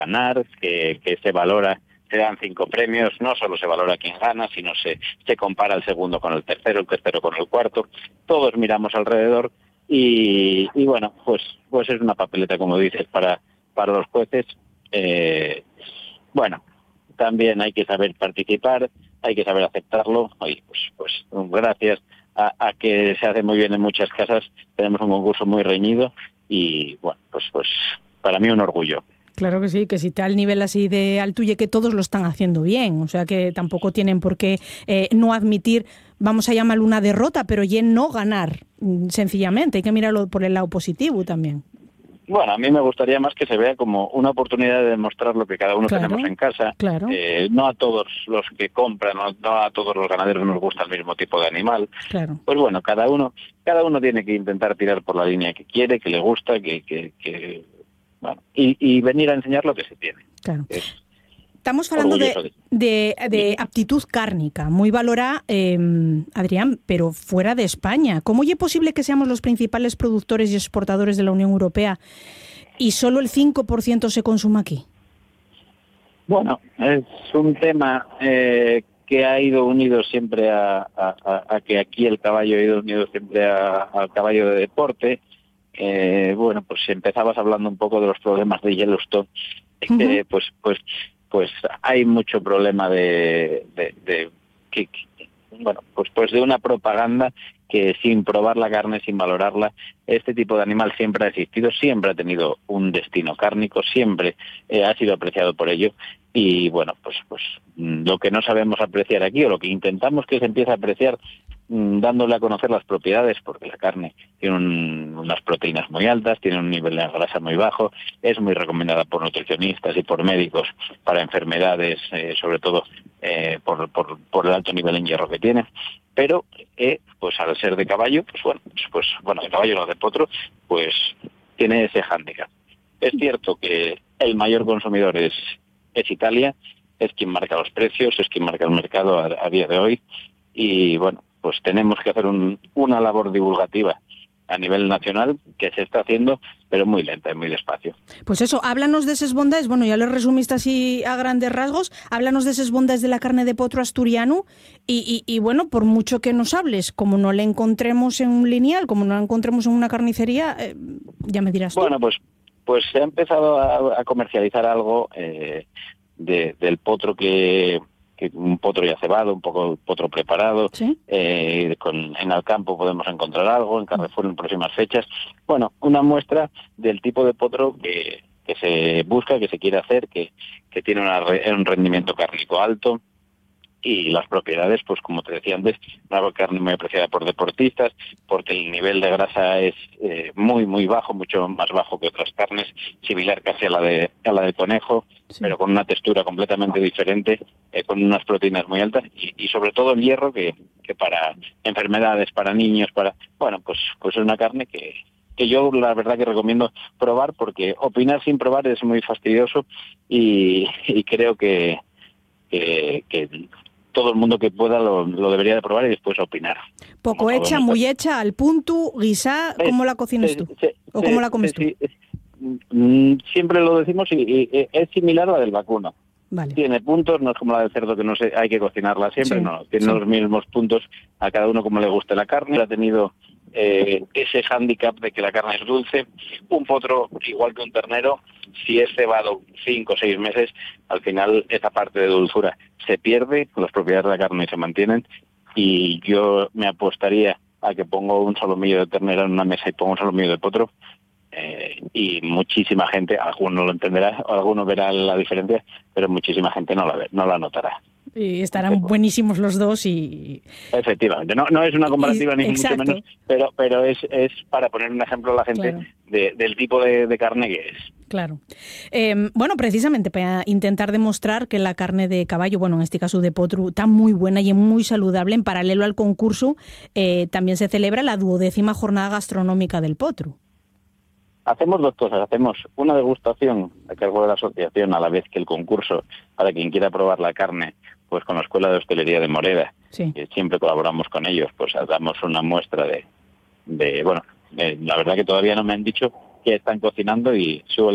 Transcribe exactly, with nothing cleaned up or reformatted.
ganar, que, que se valora, se dan cinco premios, no solo se valora quién gana, sino se, se compara el segundo con el tercero, el tercero con el cuarto, todos miramos alrededor y, y bueno, pues pues es una papeleta, como dices, para, para los jueces. Eh, bueno, también hay que saber participar, hay que saber aceptarlo, y pues, pues gracias a, a que se hace muy bien en muchas casas, tenemos un concurso muy reñido y bueno, pues pues para mí un orgullo. Claro que sí, que si está al nivel así de alto y que todos lo están haciendo bien, o sea que tampoco tienen por qué eh, no admitir, vamos a llamarlo una derrota, pero ya no ganar, sencillamente, hay que mirarlo por el lado positivo también. Bueno, a mí me gustaría más que se vea como una oportunidad de demostrar lo que cada uno Claro, tenemos en casa. claro. Eh, no a todos los que compran, no, no a todos los ganaderos nos gusta el mismo tipo de animal. Claro. Pues bueno, cada uno, cada uno tiene que intentar tirar por la línea que quiere, que le gusta, que, que, que bueno, y, y venir a enseñar lo que se tiene. Claro. Es Estamos hablando de, orgulloso de, de, de aptitud cárnica, muy valorada, eh, Adrián, pero fuera de España. ¿Cómo es posible que seamos los principales productores y exportadores de la Unión Europea y solo el cinco por ciento se consuma aquí? Bueno, es un tema eh, que ha ido unido siempre a, a, a que aquí el caballo ha ido unido siempre a, al caballo de deporte. Eh, bueno, pues si empezabas hablando un poco de los problemas de Yellowstone, Uh-huh. eh, pues pues pues hay mucho problema de, de, de que, que, bueno, pues pues de una propaganda que sin probar la carne, sin valorarla, este tipo de animal siempre ha existido, siempre ha tenido un destino cárnico, siempre eh, ha sido apreciado por ello. Y bueno, pues pues lo que no sabemos apreciar aquí, o lo que intentamos que se empiece a apreciar, dándole a conocer las propiedades, porque la carne tiene un, unas proteínas muy altas, tiene un nivel de grasa muy bajo, es muy recomendada por nutricionistas y por médicos para enfermedades, eh, sobre todo eh, por, por, por el alto nivel en hierro que tiene, pero eh, pues al ser de caballo, pues bueno, pues, pues bueno, de caballo no de potro, pues tiene ese hándicap. Es cierto que el mayor consumidor es, es Italia, es quien marca los precios, es quien marca el mercado a, a día de hoy, y bueno, pues tenemos que hacer un, una labor divulgativa a nivel nacional que se está haciendo, pero muy lenta y muy despacio. Pues eso, háblanos de esas bondades, bueno, ya lo resumiste así a grandes rasgos, háblanos de esas bondades de la carne de potro asturiano y, y, y bueno, por mucho que nos hables, como no la encontremos en un lineal, como no la encontremos en una carnicería, eh, ya me dirás tú. Bueno, pues, pues se ha empezado a, a comercializar algo eh, de, del potro que... un potro ya cebado, un poco potro preparado, ¿Sí? eh, con, en Alcampo podemos encontrar algo, en Carrefour en próximas fechas. Bueno, una muestra del tipo de potro que, que se busca, que se quiere hacer, que, que tiene una, un rendimiento cárnico alto, y las propiedades, pues como te decía antes, una carne muy apreciada por deportistas, porque el nivel de grasa es eh, muy, muy bajo, mucho más bajo que otras carnes, similar casi a la de a la de conejo, sí, pero con una textura completamente diferente, eh, con unas proteínas muy altas, y, y sobre todo el hierro, que, que para enfermedades, para niños, para bueno, pues pues es una carne que que yo la verdad que recomiendo probar, porque opinar sin probar es muy fastidioso, y, y creo que, que, que todo el mundo que pueda lo, lo debería de probar y después opinar. Poco hecha, muy hecha, al punto, guisá, ¿cómo la cocinas tú? Se, ¿O se, cómo la comes se, tú? Se, siempre lo decimos y, y, y es similar a la del vacuno. Vale. Tiene puntos, no es como la del cerdo que no se, hay que cocinarla siempre, Sí, no, tiene sí. los mismos puntos a cada uno como le guste la carne. Ha tenido eh, ese hándicap de que la carne es dulce. Un potro, igual que un ternero, si es cebado cinco o seis meses, al final esa parte de dulzura se pierde, las propiedades de la carne se mantienen, y yo me apostaría a que pongo un solomillo de ternera en una mesa y pongo un solomillo de potro, eh, y muchísima gente, alguno lo entenderá, alguno verá la diferencia, pero muchísima gente no la ve, no la notará. Y estarán buenísimos los dos y... Efectivamente, no, no es una comparativa y, ni mucho menos, pero pero es, es para poner un ejemplo a la gente, claro, de, del tipo de, de carne que es. Claro. Eh, bueno, precisamente para intentar demostrar que la carne de caballo, bueno, en este caso de potro, está muy buena y es muy saludable, en paralelo al concurso, eh, también se celebra la duodécima jornada gastronómica del potro. Hacemos dos cosas. Hacemos una degustación a cargo de la asociación a la vez que el concurso, para quien quiera probar la carne, pues con la Escuela de Hostelería de Moreda, sí, que siempre colaboramos con ellos, pues damos una muestra de, de bueno, de, la verdad que todavía no me han dicho qué están cocinando y subo